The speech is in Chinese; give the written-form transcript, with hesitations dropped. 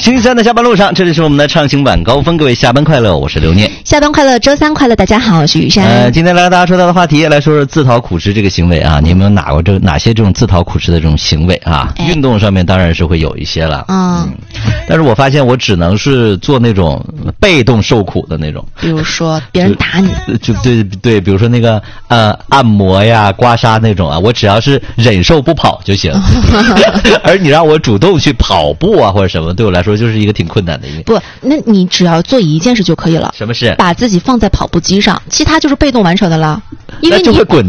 星期三的下班路上，这里是我们的畅行晚高峰，各位下班快乐，我是刘念。 下班快乐，周三快乐，大家好，我是雨珊。 今天来和大家说到的话题，来说说自讨苦吃这个行为啊，你有没有哪些这种自讨苦吃的这种行为啊？运动上面当然是会有一些了，但是我发现我只能是做那种被动受苦的那种， 比如说别人打你， 就对，比如说那个按摩呀、刮痧那种啊，我只要是忍受不跑就行。而你让我主动去跑步啊或者什么，对我来说就是一个挺困难的一个。 不，那你只要做一件事就可以了。 什么事？ 把自己放在跑步机上，其他就是被动完成的了。因为你那就会滚